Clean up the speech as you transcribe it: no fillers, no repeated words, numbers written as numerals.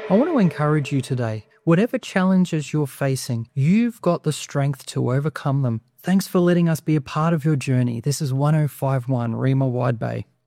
I want to encourage you today. Whatever challenges you're facing, you've got the strength to overcome them. Thanks for letting us be a part of your journey. This is 1051 Rima Wide Bay.